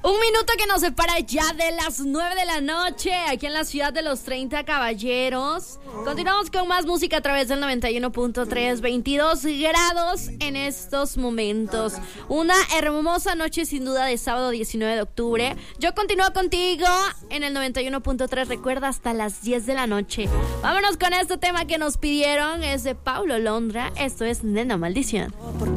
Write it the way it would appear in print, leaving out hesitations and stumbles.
Un minuto que nos separa ya de las 9 de la noche aquí en la ciudad de los 30 caballeros. Continuamos con más música a través del 91.3, 22 grados en estos momentos. Una hermosa noche sin duda de sábado 19 de octubre. Yo continúo contigo en el 91.3, recuerda, hasta las 10 de la noche. Vámonos con este tema que nos pidieron, es de Paulo Londra. Esto es Nena Maldición.